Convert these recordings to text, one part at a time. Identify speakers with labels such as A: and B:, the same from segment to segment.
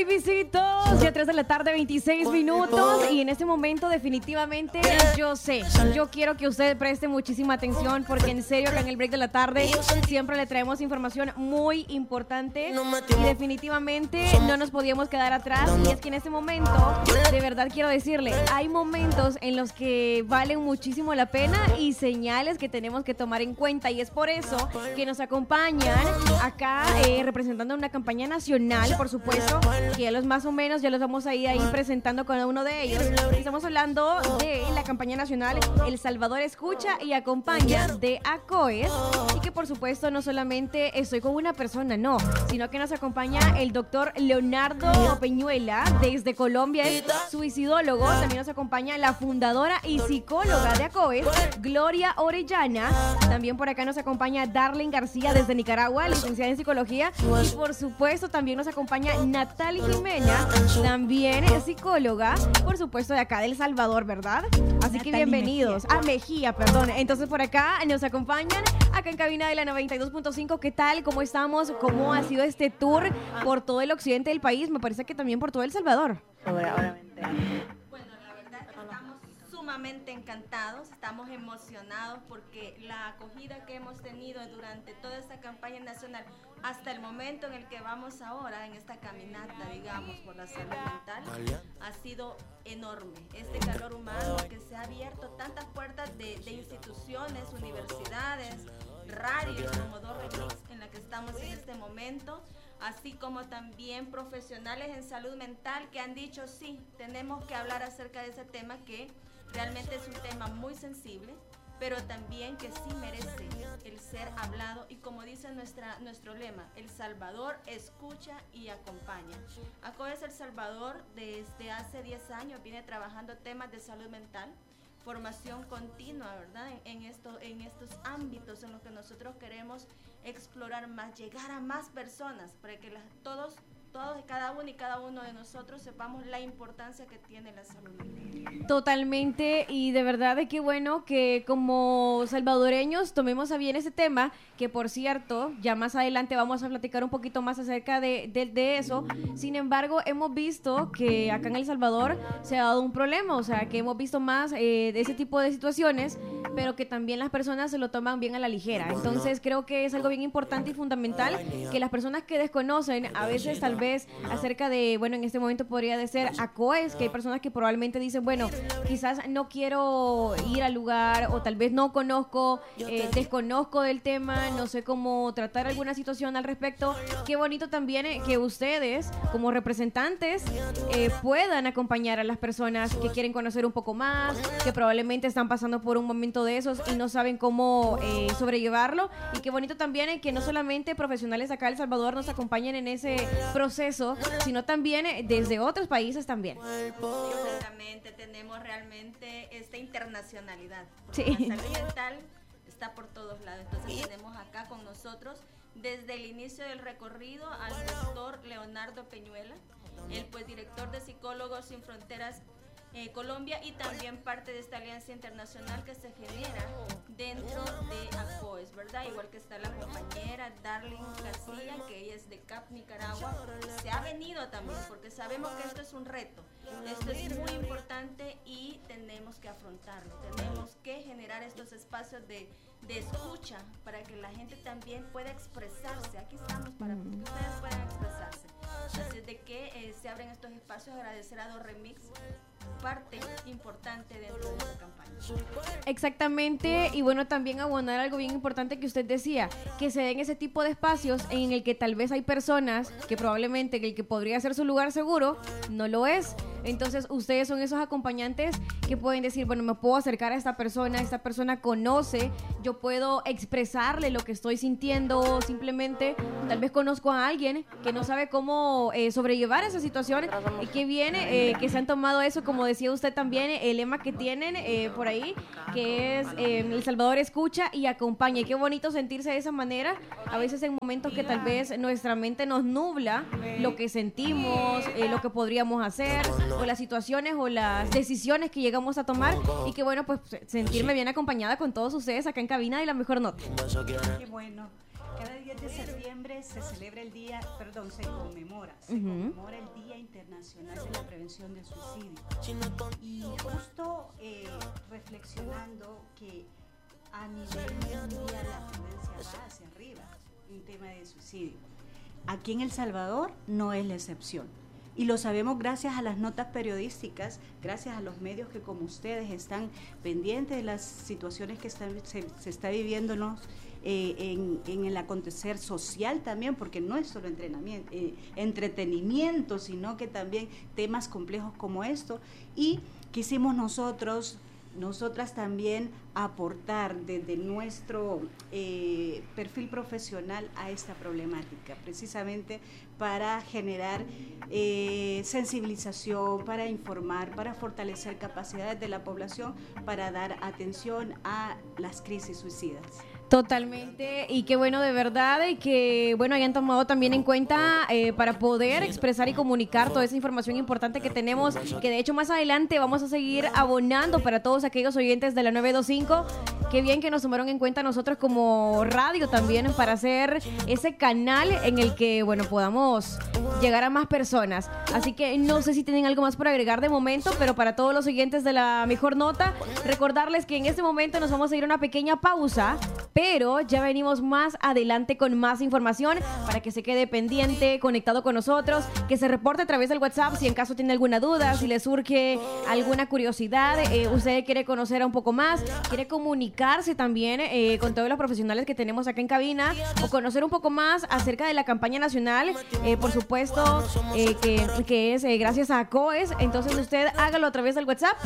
A: babycitos, ya 3 de la tarde, 26 minutos. Y en este momento definitivamente yo quiero que usted preste muchísima atención, porque en serio acá en el break de la tarde siempre le traemos información muy importante y definitivamente no nos podíamos quedar atrás. Y es que en este momento, de verdad quiero decirle, hay momentos en los que valen muchísimo la pena y señales que tenemos que tomar en cuenta, y es por eso que nos acompañan acá representando una campaña nacional, por supuesto, que ya los más o menos ya los vamos a ir ahí presentando cada uno de ellos. Estamos hablando de la campaña nacional El Salvador Escucha y Acompaña de ACOES, y que por supuesto no solamente estoy con una persona, no, sino que nos acompaña el doctor Leonardo Peñuela desde Colombia, es suicidólogo. También nos acompaña la fundadora y psicóloga de ACOES, Gloria Orellana. También por acá nos acompaña Darlene García desde Nicaragua, licenciada en psicología. Y por supuesto también nos acompaña Natalie Jimena, también es psicóloga, por supuesto de acá de El Salvador, ¿verdad? Así que bienvenidos. Mejía, perdón. Entonces por acá nos acompañan, acá en cabina de la 92.5. ¿Qué tal? ¿Cómo estamos? ¿Cómo ha sido este tour por todo el occidente del país? Me parece que también por todo El Salvador.
B: Bueno, la verdad estamos sumamente encantados, estamos emocionados porque la acogida que hemos tenido durante toda esta campaña nacional hasta el momento en el que vamos ahora en esta caminata, digamos, por la salud mental, ha sido enorme. Este calor humano que se ha abierto tantas puertas de instituciones, universidades, radios como Do Remix, en la que estamos en este momento, así como también profesionales en salud mental que han dicho sí, tenemos que hablar acerca de ese tema, que realmente es un tema muy sensible, pero también que sí merece el ser hablado. Y como dice nuestro lema, El Salvador escucha y acompaña. ACOES El Salvador desde hace 10 años viene trabajando temas de salud mental, formación continua, ¿verdad? En estos ámbitos en los que nosotros queremos explorar más, llegar a más personas, para que todos, cada uno y cada uno de nosotros sepamos la importancia que tiene la salud mental.
A: Totalmente, y de verdad de qué bueno que como salvadoreños tomemos a bien ese tema, que por cierto, ya más adelante vamos a platicar un poquito más acerca de eso. Sin embargo, hemos visto que acá en El Salvador se ha dado un problema, o sea, que hemos visto más de ese tipo de situaciones, pero que también las personas se lo toman bien a la ligera. Entonces creo que es algo bien importante y fundamental que las personas que desconocen a veces tal vez acerca de, bueno, en este momento podría de ser ACOES, que hay personas que probablemente dicen, bueno, quizás no quiero ir al lugar, o tal vez no conozco, desconozco del tema, no sé cómo tratar alguna situación al respecto. Qué bonito también que ustedes como representantes puedan acompañar a las personas que quieren conocer un poco más, que probablemente están pasando por un momento de esos y no saben cómo sobrellevarlo. Y qué bonito también que no solamente profesionales acá en El Salvador nos acompañen en ese proceso, sino también desde otros países también.
B: Exactamente, tenemos realmente esta internacionalidad.
A: Sí.
B: La salud mental está por todos lados. Entonces tenemos acá con nosotros desde el inicio del recorrido al doctor Leonardo Peñuela, el pues director de Psicólogos Sin Fronteras Colombia, y también parte de esta alianza internacional que se genera dentro de ACOES, ¿verdad? Igual que está la compañera Darlene García, que ella es de CAP, Nicaragua. Se ha venido también porque sabemos que esto es un reto, esto es muy importante y tenemos que afrontarlo, tenemos que generar estos espacios de escucha para que la gente también pueda expresarse. Aquí estamos para que ustedes puedan expresarse. Así de que se abren estos espacios. Agradecer a Do Remix, parte importante dentro de esta campaña.
A: Exactamente, y bueno, también abonar algo bien importante que usted decía, que se den ese tipo de espacios en el que tal vez hay personas que probablemente el que podría ser su lugar seguro no lo es. Entonces ustedes son esos acompañantes que pueden decir, bueno, me puedo acercar a esta persona conoce, yo puedo expresarle lo que estoy sintiendo, o simplemente tal vez conozco a alguien que no sabe cómo sobrellevar esa situación, y que viene, que se han tomado eso, como decía usted también, el lema que tienen por ahí, que es El Salvador escucha y acompaña. Y qué bonito sentirse de esa manera, a veces en momentos que tal vez nuestra mente nos nubla lo que sentimos, lo que podríamos hacer, o las situaciones o las decisiones que llegamos a tomar, y que bueno, pues sentirme bien acompañada con todos ustedes acá en cabina y La Mejor Nota.
C: Qué bueno. Cada 10 de septiembre se celebra el día, perdón, se conmemora el Día Internacional de la Prevención del Suicidio. Y justo reflexionando que a nivel mundial la tendencia va hacia arriba en tema de suicidio. Aquí en El Salvador no es la excepción. Y lo sabemos gracias a las notas periodísticas, gracias a los medios que como ustedes están pendientes de las situaciones que se está viviéndonos en el acontecer social también, porque no es solo entretenimiento, sino que también temas complejos como esto. Y quisimos nosotras también aportar desde nuestro perfil profesional a esta problemática, precisamente para generar sensibilización, para informar, para fortalecer capacidades de la población, para dar atención a las crisis suicidas.
A: Totalmente, y qué bueno de verdad y que bueno hayan tomado también en cuenta para poder expresar y comunicar toda esa información importante que tenemos, que de hecho más adelante vamos a seguir abonando para todos aquellos oyentes de la 925. Qué bien que nos tomaron en cuenta nosotros como radio también para hacer ese canal en el que bueno podamos llegar a más personas. Así que no sé si tienen algo más por agregar de momento, pero para todos los oyentes de La Mejor Nota, recordarles que en este momento nos vamos a ir a una pequeña pausa, pero ya venimos más adelante con más información para que se quede pendiente, conectado con nosotros, que se reporte a través del WhatsApp si en caso tiene alguna duda, si le surge alguna curiosidad, usted quiere conocer un poco más, quiere comunicarse también con todos los profesionales que tenemos acá en cabina o conocer un poco más acerca de la campaña nacional, por supuesto que es gracias a COES. Entonces usted hágalo a través del WhatsApp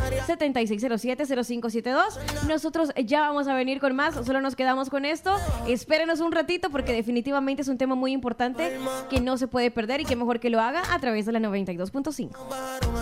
A: 7607-0572. Nosotros ya vamos a venir con más, solo nos quedamos con esto. Espérenos un ratito porque definitivamente es un tema muy importante que no se puede perder y que mejor que lo haga a través de la 92.5.